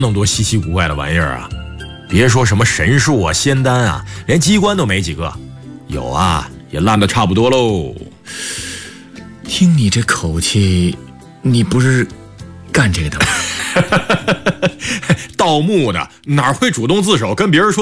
那么多稀奇古怪的玩意儿啊！别说什么神术啊、仙丹啊，连机关都没几个。有啊，也烂得差不多喽。 听你这口气，你不是干这个的吗？ 盗墓的哪会主动自首跟别人说